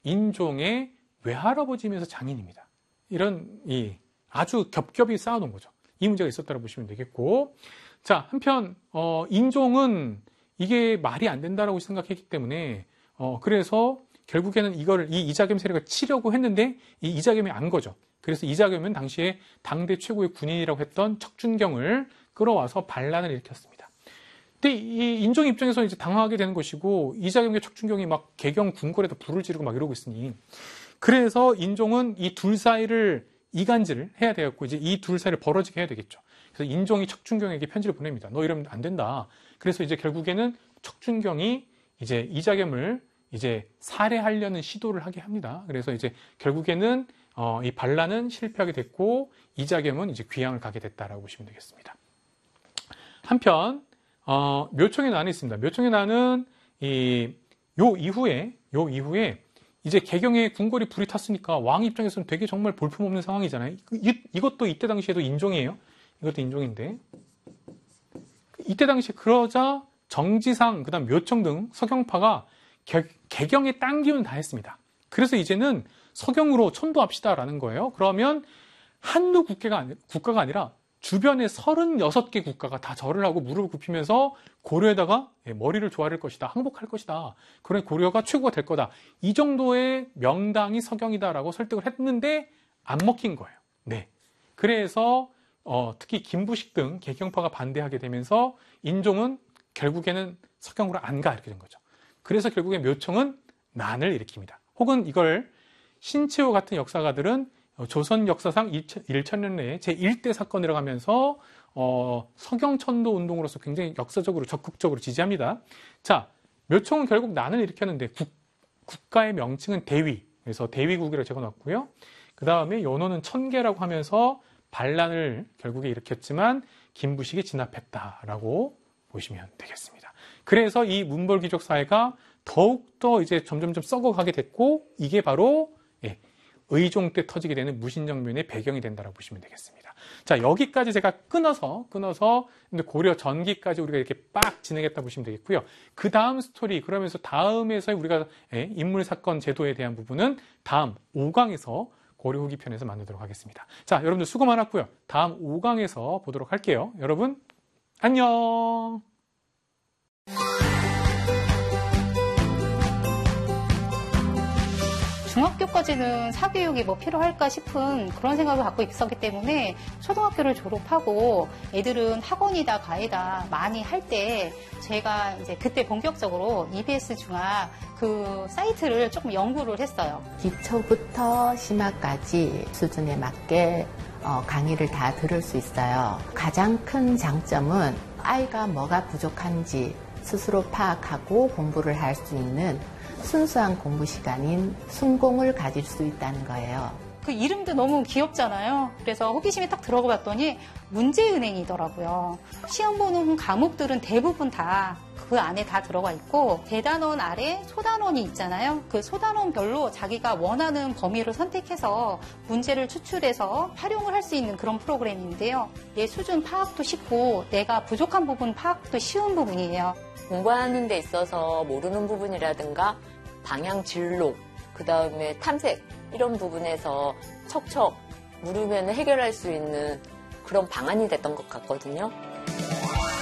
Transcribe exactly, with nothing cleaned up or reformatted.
인종의 외할아버지면서 장인입니다. 이런 이 아주 겹겹이 쌓아놓은 거죠. 이 문제가 있었다고 보시면 되겠고, 자 한편 어, 인종은 이게 말이 안 된다라고 생각했기 때문에 어, 그래서 결국에는 이거를 이 이자겸 세력을 치려고 했는데 이 이자겸이 안 거죠. 그래서 이자겸은 당시에 당대 최고의 군인이라고 했던 척준경을 끌어와서 반란을 일으켰습니다. 근데 이 인종 입장에서 이제 당황하게 되는 것이고, 이자겸과 척준경이 막 개경 궁궐에다 불을 지르고 막 이러고 있으니, 그래서 인종은 이 둘 사이를 이간질을 해야 되겠고, 이제 이 둘 사이를 벌어지게 해야 되겠죠. 그래서 인종이 척준경에게 편지를 보냅니다. 너 이러면 안 된다. 그래서 이제 결국에는 척준경이 이제 이자겸을 이제 살해하려는 시도를 하게 합니다. 그래서 이제 결국에는 어, 이 반란은 실패하게 됐고, 이자겸은 이제 귀양을 가게 됐다라고 보시면 되겠습니다. 한편 어, 묘청의 난이 있습니다. 묘청의 난은 이, 요 이후에 요 이후에 이제 개경에 궁궐이 불이 탔으니까 왕 입장에서는 되게 정말 볼품없는 상황이잖아요. 이, 이것도 이때 당시에도 인종이에요. 이것도 인종인데, 이때 당시에 그러자 정지상, 그다음 묘청 등 서경파가 개, 개경의 딴 기운 다 했습니다. 그래서 이제는 서경으로 천도합시다라는 거예요. 그러면 한두 국가가, 아니, 국가가 아니라 주변에 서른여섯 개 국가가 다 절을 하고 무릎을 굽히면서 고려에다가 머리를 조아릴 것이다, 항복할 것이다, 그래 고려가 최고가 될 거다, 이 정도의 명당이 서경이다라고 설득을 했는데 안 먹힌 거예요. 네. 그래서 어, 특히 김부식 등 개경파가 반대하게 되면서 인종은 결국에는 서경으로 안 가, 이렇게 된 거죠. 그래서 결국에 묘청은 난을 일으킵니다. 혹은 이걸 신채호 같은 역사가들은 조선 역사상 일천 년 내에 제일 대 사건이라고 하면서 어, 서경천도 운동으로서 굉장히 역사적으로 적극적으로 지지합니다. 자, 묘청은 결국 난을 일으켰는데 국, 국가의 명칭은 대위, 그래서 대위국이라고 적어놨고요. 그 다음에 연호는 천계라고 하면서 반란을 결국에 일으켰지만 김부식이 진압했다라고 보시면 되겠습니다. 그래서 이 문벌귀족 사회가 더욱더 이제 점점점 썩어가게 됐고, 이게 바로 예, 의종 때 터지게 되는 무신정변의 배경이 된다고 보시면 되겠습니다. 자, 여기까지 제가 끊어서 끊어서 고려 전기까지 우리가 이렇게 빡 진행했다 보시면 되겠고요. 그 다음 스토리, 그러면서 다음에서 우리가 예, 인물 사건 제도에 대한 부분은 다음 오 강에서 고려 후기 편에서 만나도록 하겠습니다. 자, 여러분들 수고 많았고요. 다음 오 강에서 보도록 할게요. 여러분 안녕. 중학교까지는 사교육이 뭐 필요할까 싶은 그런 생각을 갖고 있었기 때문에 초등학교를 졸업하고 애들은 학원이다 과외다 많이 할 때 제가 이제 그때 본격적으로 이비에스 중학 그 사이트를 조금 연구를 했어요. 기초부터 심화까지 수준에 맞게 강의를 다 들을 수 있어요. 가장 큰 장점은 아이가 뭐가 부족한지 스스로 파악하고 공부를 할 수 있는 순수한 공부 시간인 순공을 가질 수 있다는 거예요. 그 이름도 너무 귀엽잖아요. 그래서 호기심에 딱 들어가 봤더니 문제은행이더라고요. 시험 보는 과목들은 대부분 다 그 안에 다 들어가 있고, 대단원 아래 소단원이 있잖아요. 그 소단원별로 자기가 원하는 범위를 선택해서 문제를 추출해서 활용을 할 수 있는 그런 프로그램인데요. 내 수준 파악도 쉽고 내가 부족한 부분 파악도 쉬운 부분이에요. 공부하는 데 있어서 모르는 부분이라든가 방향 진로, 그 다음에 탐색 이런 부분에서 척척 물으면 해결할 수 있는 그런 방안이 됐던 것 같거든요.